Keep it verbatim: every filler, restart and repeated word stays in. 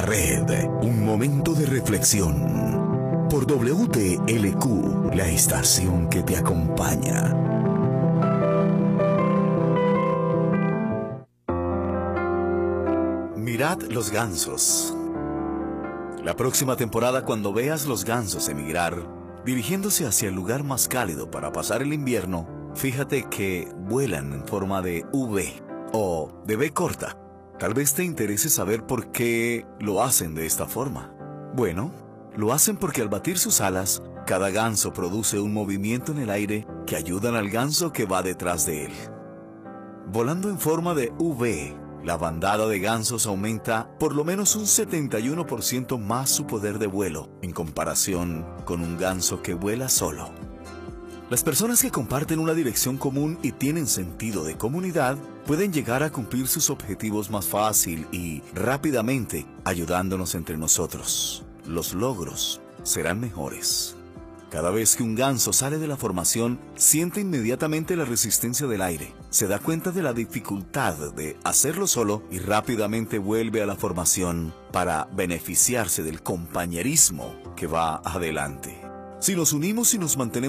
Red, un momento de reflexión. Por W T L Q, la estación que te acompaña. Mirad los gansos. La próxima temporada, cuando veas los gansos emigrar, dirigiéndose hacia el lugar más cálido para pasar el invierno, fíjate que vuelan en forma de V o de V corta. Tal vez te interese saber por qué lo hacen de esta forma. Bueno, lo hacen porque al batir sus alas, cada ganso produce un movimiento en el aire que ayudan al ganso que va detrás de él. Volando en forma de V, la bandada de gansos aumenta por lo menos un setenta y uno por ciento más su poder de vuelo en comparación con un ganso que vuela solo. Las personas que comparten una dirección común y tienen sentido de comunidad pueden llegar a cumplir sus objetivos más fácil y rápidamente, ayudándonos entre nosotros. Los logros serán mejores. Cada vez que un ganso sale de la formación, siente inmediatamente la resistencia del aire, se da cuenta de la dificultad de hacerlo solo y rápidamente vuelve a la formación para beneficiarse del compañerismo que va adelante. Si nos unimos y nos mantenemos